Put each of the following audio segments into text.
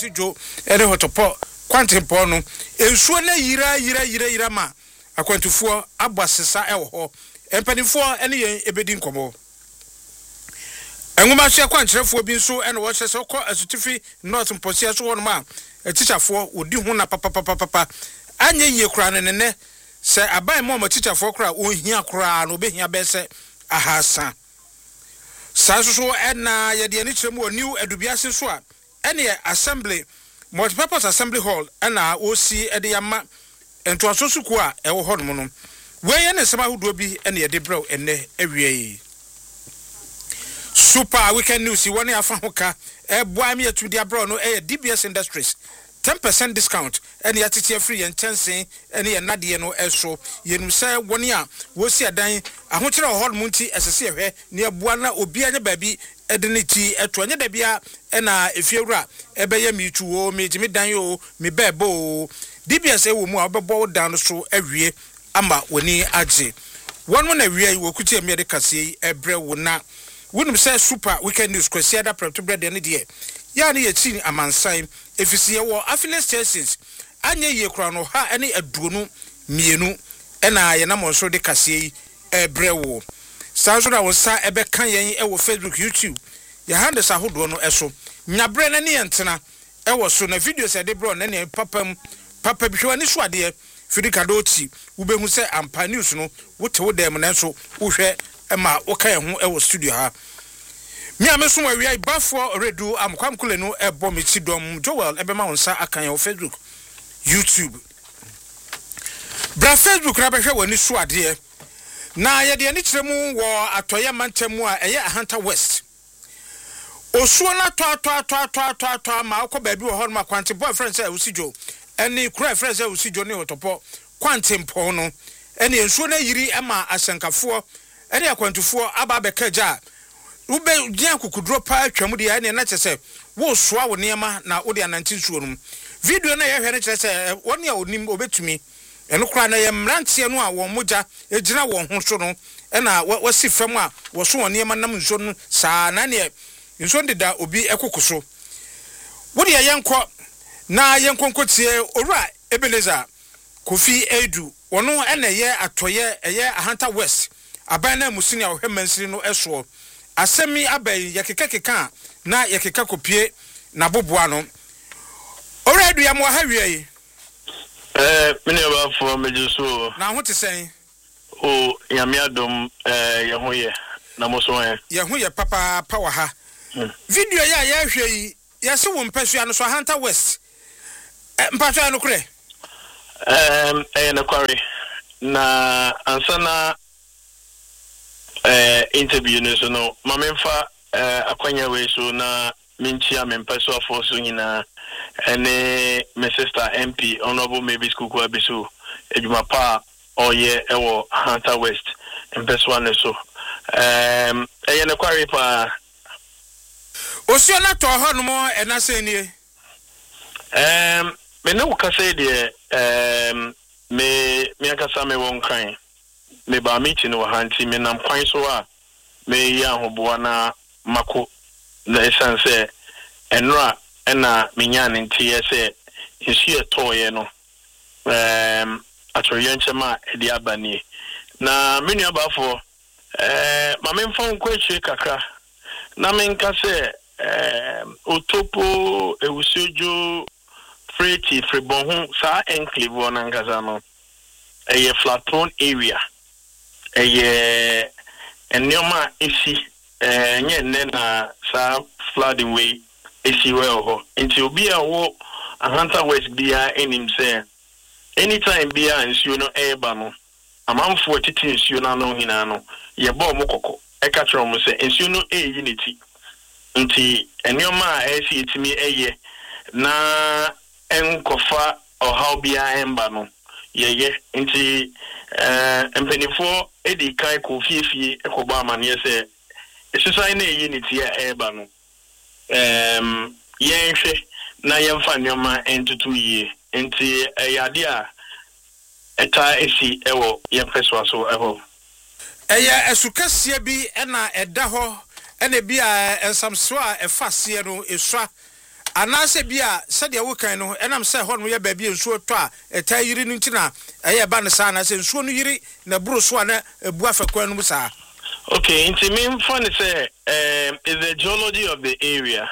usijo ene hotopo kwantempo no ensuo na yira ma akwantufoɔ abasesa ɛwɔ hɔ empanifoɔ ene yɛn ebedi nkomo enwoma hye kwankyerɛfoɔ bi nso ene wɔhyɛ sɛ kɔ asutifi north mposia so wɔn ma teacherfoɔ odi ho na papa anye yie kura ne sɛ aban mo teacherfoɔ kura ohia kura no obehia bɛsɛ ahasa saso ena yɛde ani kyerɛ mu new edubiase so a ene assembly multipurpose assembly hall ena osi ede yama ento asosuku a ɛwɔ hɔ no no weye ne sema hodo bi ene yɛde brew ene awie super weekend news woni afa hoka boa me atudi abro no DBS Industries 10% discount ene yatete free yen tensen ene ye nade no eso yenum sɛ woni a wosi adan ahokyere hɔ no munti esese ehwe ne aboa na obi anya baabi ede ne ti eto anya da bia ena efiewura ebeye mitu o mejimi dan yo me bebo DBS ewo mu a obebo dan so awie ama woni age won na wie wokuti emi de kase ebre wona wonum sɛ super weekend news kwasi ada prep to bread ne de ya ne yɛchi amansan efisi wɔ affiliate stations anye yie kura no ha ene aduonu mienu ɛna yɛ na monso de kase ebre wo sanso na wosa ebe kan yɛn ɛwɔ Facebook YouTube ya handles ahodo no ɛso nyabre na ne yɛntena ɛwɔ so na videos ɛde bro na ne papa bi hwa ne so ade fidika doti ubehu sɛ ampa news no wote wo dem na so wohwɛ ma woka yɛn ho ɛwɔ studio ha mi ameso awia ibafo redu amkwamkule no ebo mechi dom Joel ebema wonsa akan yɛn Facebook YouTube bra Facebook na behwɛ wani so ade na yɛde ani kyerɛ mu wɔ atoyɛ mantamu a ɛyɛ Ahanta West osuo na to ma akɔ baabi wɔ hɔ no kwante boyfriend sɛ usijo ɛne kura friend sɛ usijo ne hotopo kwantempo no ɛne ensuo na yiri ama asankafoɔ ɛne akwantufoɔ aba bɛka gya ube gyan kukudro pa atwam de ɛne na kyerɛ sɛ wo soa wo niema na wo de anantin suo no video na yɛhwɛ ne kyerɛ sɛ wɔne a onim obetumi ɛno kura na yɛ mrantie no a wɔn mogya egyina wɔn ho so no ɛna wɔsi fam a wɔso wɔn niema nam nsuo no saa na ne nsuo deda obi ekokoso wo de yɛnkɔ na yɛnkonkotie owura Ebenezer Kofi Edu wɔno ɛna yɛ atoyɛ ɛyɛ Ahanta West aban na musini a wɔhwɛ mansiri no ɛso asemi abai yakeka na yakeka kopie na boboa no owura Edu ya mo ha wie mene ba fo mejuso na ho te sɛn o yame adom ye ho ye na mo so ye ho ye papa wa ha video ya hwɛ yi ya se wo mpasua no so Ahanta West mpasua no kure na kware na ansana interview no so no mamemfa akwanya we so na minchia mempaso afo so nyina ene my sister MP honorable maybe school ko abiso eduma pa oye ewo Ahanta West mpeso ane so na kware pa osio na to ho no mo ena se nie me no ka say de me akasa me won kan me ba meeting no hanti me nam kwan so a me ya hoboa na mako na esanse enra ena menya ne ntie se nsu etoye no atoriye nchema edi abanie na menu abafo ma me mfa nkwachi kakra na me nka se otopo ewusojo freti fribon sa enclave wona ngaza no eye flat prone area eye enioma esi nye nne na sa flooding way esi we ho nti obi a wo Ahanta West bia enim se anytime bia nsuo no eba no amanfo titi nsuo na no hina no ye ba mo kokko e ka kyerɛ mo se nsuo no eyi neti nti enioma a esi etimi eye na enkofa ohaw bia emba no ye nti empenifo edi kai ko fiefie ekoba amane se esusan na eyi neti a eba no yenhwe na yemfa nyoma entutu yie nti yade a eta esi ewo yempeso so eho eya esukasie bi na eda ho ena bi a ensamso a efasie no esua anase bia said ya wokan no enam say ho no ye ba bia nsuo to a eta yiri no ntina eye ba ne sa na say nsuo no yiri na buro so na ebu afakwan no sa. Okay, into me funny say is the geology of the area.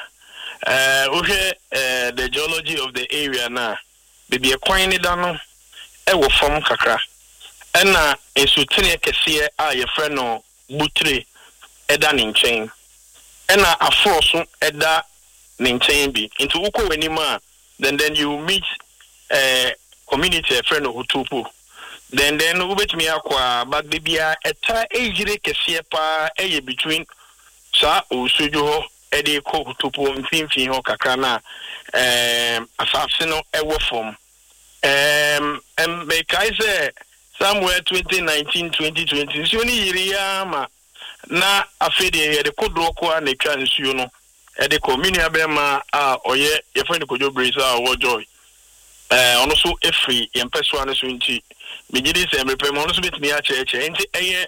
The geology of the area na baby akwan ni da no e wo fom kakra. Ena esutene kese a ye frɛ no butre eda ne nkyɛn. Ena afoso eda ne nkyɛn bi. Into uko wenima then you meet community a friend of Hutupu. Then ubetimi akwa but bibia eta ejire kese pa eye between sa osujo ho ede ko Hutupu mfimfin ho kakra na asase no ewo form make I say somewhere 2019-2020 nsuo ni yiri ya ma na afede ye de kodro ko na twa nsuo no e de community abema a oye ye friend Kojo Brisa a joy ono so efri ye mpeso ane so nti megidi se mrepe mo ono so betimi a cheche nti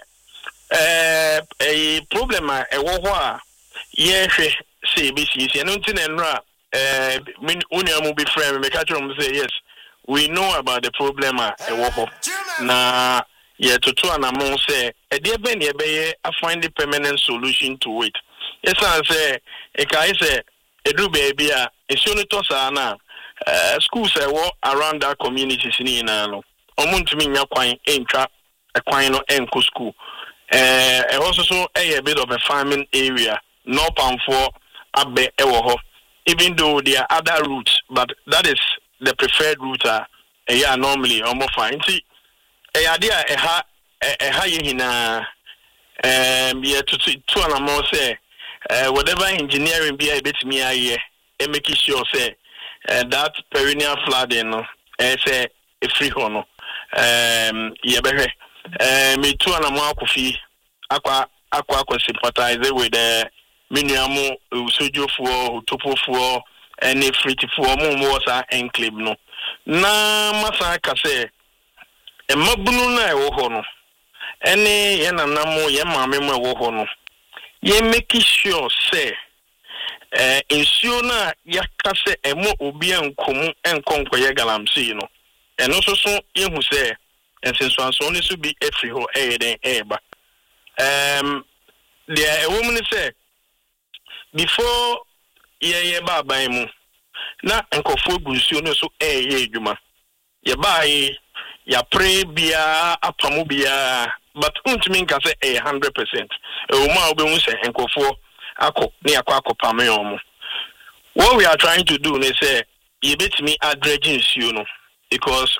eye problem a ewo ho a ye hwe se BCC no nti na nra unuamu be friend me catch them say yes we know about the problem a ewo ho na ye toto anamon say e de be ne be a find the permanent solution to it. Yes I say e kai say edu baby a esuo no to sa na schools ewo around that communities ni na no omuntumi nya kwan entwa kwan no enko school also so a bit of a farming area no pamfo abe ewo ho even though there are other routes but that is the preferred route yeah normally almost fine see idea eha ye hina yeah to an more say whatever engineering be a bit me aye e make sure say that perennial flooding no say a free hono yeah be me to an more coffee aqua sympathize with the minuamu usujo for topo for any free for mo sa enclave no na masa ka say e mabunu na e wo ho no ene ye nanamo ye maame mo e wo ho no ye make sure say ensure na yaka se emo obi ankomu enkonko ye galamsi no eno so ye hu se ensenso ne so bi efri ho den eba there a woman say before ye baba mu na enkofo gunsuo no so ye adwuma ye bae ya pray bia apamu bia but untimi nka say 100% ma obehu say enkofo akọ ne akọ pame omo. What we are trying to do is say you betimi addressing nsuo no because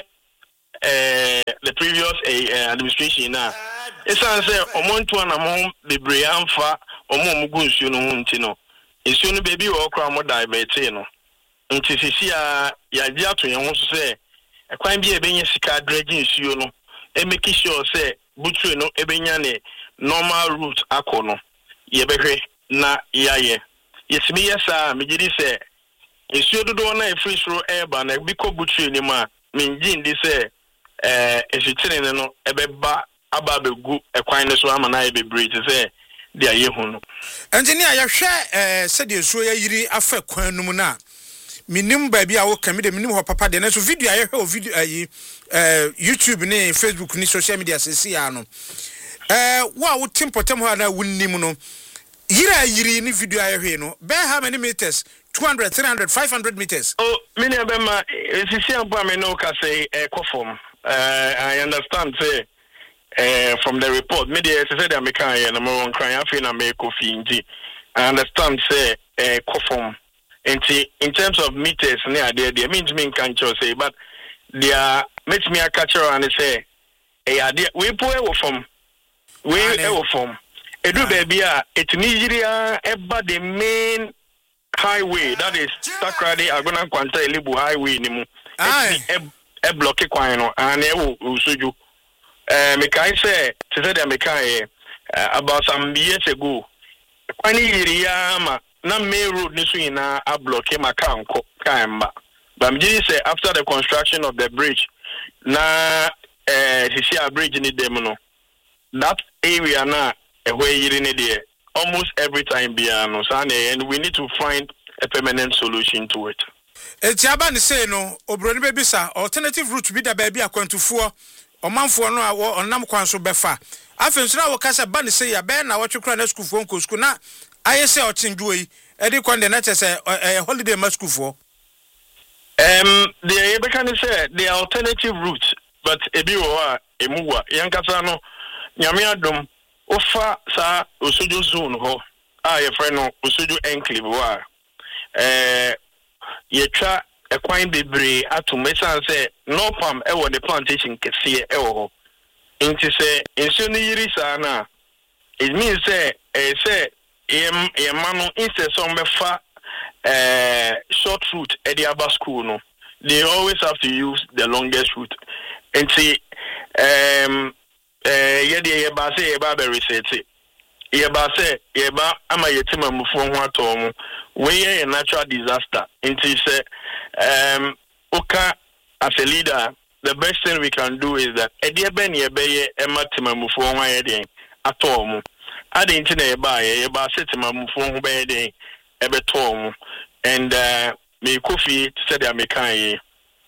the previous administration na it's say omonto anamo bebre amfa omomugu nsuo no hunti no nsuo no baby wo kra mo divert no nti sisi a ya dia to yen ho so say ekwan bi ebenye sika addressing nsuo no e make sure say butwe no ebenya ne normal route akọ no ye behwe na yaye yesimi yesa megidi say nsuo dodo na e free throw airba na bi ko butwe ni ma minji ndi say esitene no ebeba aba begu ekwan ne so ama na ebebre te say dia ye hu no engineer ya hwe said nsuo ya yiri afa kwan no mu na minim ba bia wo kame de minim ho papa de na so video ya hwe o video ayi YouTube ne Facebook ni social media sesi ya no wo timpotem ho na wunnim no yiri ni video ya hwe no be how many meters 200 300 500 meters oh mini abema sisi ampa me no ka say kofom I understand say from the report media said that me kan na mo kran afi na me kofi nji I understand say kofom in terms of meters near there means me can say but they are make me a catcher and say we put from we from edu baby it Nigeria eba the main highway that is Takrady Agona Kwanta Elibu highway ni mu e block kwan no and e wo usuju me can say to say that me can about some years ago kwani area ma na main road ni so ina a block ma kan ko kan ba but me say after the construction of the bridge na Sisia bridge ni dem no that area na where you need there almost every time biano and we need to find a permanent solution to it. Etiaba ni say no obroni be bisa alternative route bi da ba bi akwantufuo omanfo no a onam kwan so befa afen so na wo kasa ba ni say ya be na wo twekra na school fo nko school na ayese o chinduo yi e di kwande na chese holiday ma school fo the Ebekani say the alternative route but ebi wo a emuwa yankasa no nyame adom ofa sa Osujo zone ho a ye friend no Osujo enclave wa yetwa ekwan bebre atomesan say no palm e wo the plantation kese e wo ho inti say enso ni yiri sa na it means say ye manu instead so mefa short route at the Abba school no they always have to use the longest route inti ye ba say ye ba be research ye ba say ye ba ama yetima mufu ho atom we ye natural disaster inti say oka as a leader the best thing we can do is that edie ben ye be ye ematima mufu ho ayeden atom ade nti na ye ba setima mufu ho be yeden ebetom and me Kofi said the American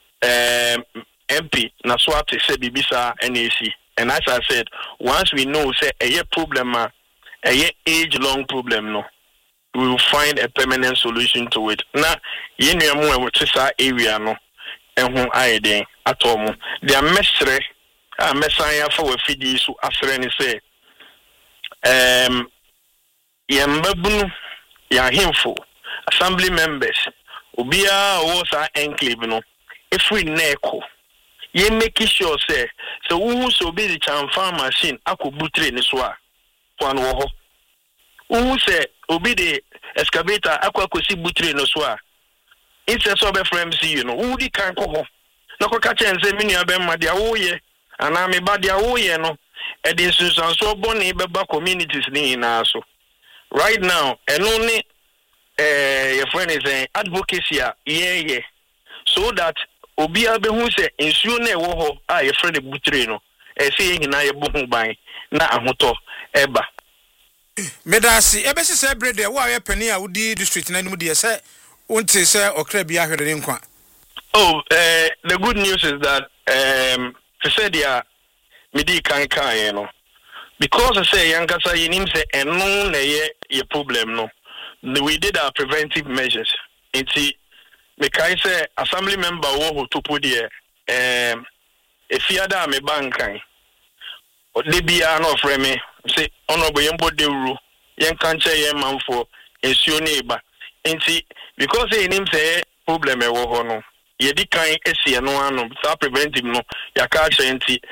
MP na swat said bibisa NAC and as I said once we know say a problem a age long problem no we will find a permanent solution to it na ye nuamu e wotisa area no ehun ayeden atomo dia mesre a mesan ya fa wafidi so asre ni say yembabunu ya himfo assembly members obia was our enclave no if we neko ye make sure say so who so be the farm machine akobutre ni so a kwan wo ho who say obi the excavator akwakosi butre no so a inse so be from MC no who di kan ko ho na ko ka chen say menu abemma dia wo ye ana me ba dia wo ye no e di sunsan so boni be ba communities ni na so right now eno ni your friend is saying advocacy yeah so that obia be hu say ensuo na ewo ho a your friend butre no e say hina ye bo hu ban na ahoto eba medasi ebesi say brede wo aye pani a wudi district na nimu de say unti say okra bia hwede ne nkwa the good news is that to say dia medi kan you know because I say yankasa yinim say eno na ye problem no we did our preventive measures. Inti mekai say assembly member wo to put there efiada me bankan de bia no frame say honorable yembo deuru yen kanche yen manfo ensuo ne ba inti because him say problem e wo ho no ye di kan esie no ano preventive no ya ka inti